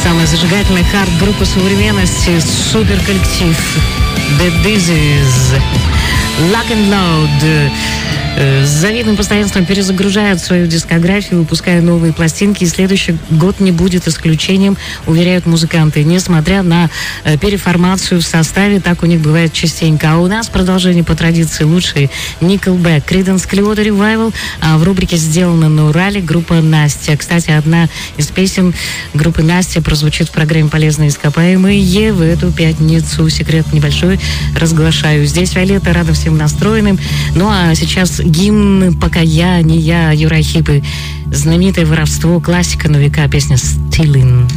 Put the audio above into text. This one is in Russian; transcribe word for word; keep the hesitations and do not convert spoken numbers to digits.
Самая зажигательная хард-группа современности, суперколлектив The Dizzies, Lock and Load. С завидным постоянством перезагружают свою дискографию, выпуская новые пластинки, и следующий год не будет исключением, уверяют музыканты. Несмотря на переформацию в составе, так у них бывает частенько. А у нас продолжение по традиции лучшие Nickelback, Creedence Clearwater Revival, а в рубрике «Сделано на Урале» группа Настя. Кстати, одна из песен группы Настя прозвучит в программе «Полезные ископаемые» в эту пятницу. Секрет небольшой разглашаю. Здесь Виолетта, рада всем настроенным. Ну а сейчас гимн «Пока я, не я» Юрахипы. Знаменитое воровство, классика на века, песня «Stealing».